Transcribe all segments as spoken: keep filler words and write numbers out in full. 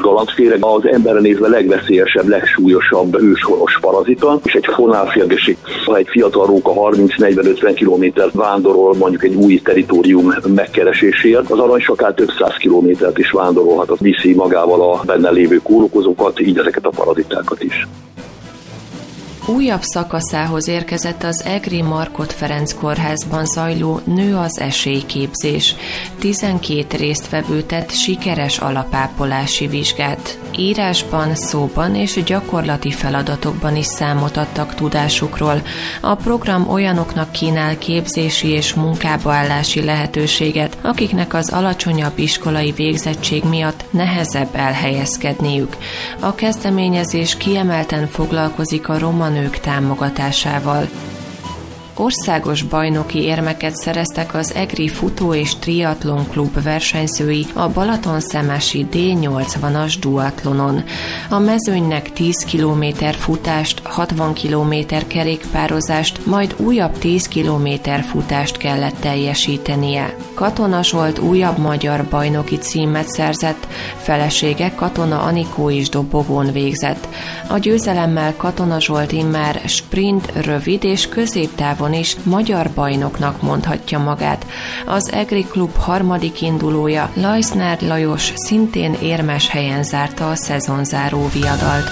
galambféreg az emberre nézve legveszélyesebb, legsúlyosabb őshonos parazita, és egy fonálférgeség, ha egy fiatal róka harminc-negyven-ötven kilométert vándorol mondjuk egy új territórium megkereséséért, az arany akár több száz kilométert is vándorolhat, az viszi magával a benne lévő kórokozókat, így ezeket a parazitákat is. Újabb szakaszához érkezett az Egri Markhot Ferenc kórházban zajló Nő az esélyképzés. tizenkét résztvevő tett sikeres alapápolási vizsgát. Írásban, szóban és gyakorlati feladatokban is számot adtak tudásukról. A program olyanoknak kínál képzési és munkába állási lehetőséget, akiknek az alacsonyabb iskolai végzettség miatt nehezebb elhelyezkedniük. A kezdeményezés kiemelten foglalkozik a roma nők támogatásával. Országos bajnoki érmeket szereztek az Egri Futó és Triatlon Klub versenyzői a Balatonszemesi dé nyolcvanas duatlonon. A mezőnynek tíz kilométer futást, hatvan kilométer kerékpározást, majd újabb tíz kilométer futást kellett teljesítenie. Katona Zsolt újabb magyar bajnoki címet szerzett, felesége Katona Anikó is dobogón végzett. A győzelemmel Katona Zsolt immár sprint, rövid és középtávon is magyar bajnoknak mondhatja magát. Az Egri Klub harmadik indulója, Lajsznár Lajos szintén érmes helyen zárta a szezonzáró viadalt.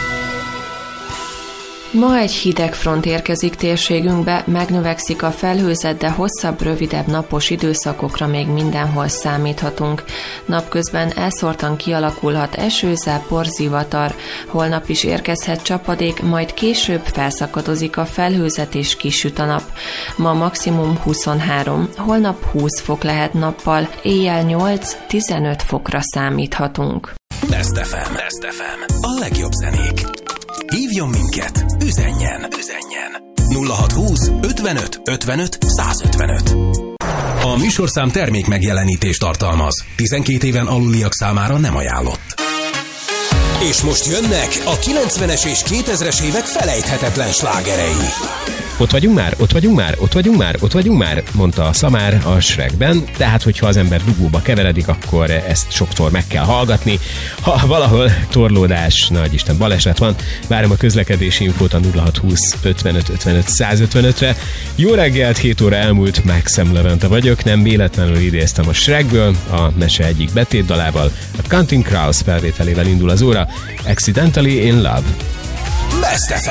Ma egy hideg front érkezik térségünkbe, megnövekszik a felhőzet, de hosszabb, rövidebb napos időszakokra még mindenhol számíthatunk. Napközben elszórtan kialakulhat eső, zápor, zivatar. Holnap is érkezhet csapadék, majd később felszakadozik a felhőzet és kisüt a nap. Ma maximum huszonhárom, holnap húsz fok lehet nappal, éjjel nyolc-tizenöt fokra számíthatunk. Best ef em. Best ef em. A legjobb zenék. Hívjon minket, üzenjen, üzenjen. nulla hatszázhúsz ötvenöt ötvenöt százötvenöt. A műsorszám termék megjelenítést tartalmaz. tizenkét éven aluliak számára nem ajánlott. És most jönnek a kilencvenes és kétezres évek felejthetetlen slágerei. Ott vagyunk már, ott vagyunk már, ott vagyunk már, ott vagyunk már, mondta a Szamár a Shrekben, tehát hogyha az ember dugóba keveredik, akkor ezt sokszor meg kell hallgatni. Ha valahol torlódás, nagyisten baleset van, várom a közlekedési infót a nulla hatszázhúsz ötvenöt ötvenöt százötvenötre. Jó reggelt, hét óra elmúlt, Maxim Levente vagyok, nem véletlenül idéztem a Shrekből, a mese egyik betétdalával, a Counting Crows felvételével indul az óra, Accidentally in Love. Best ef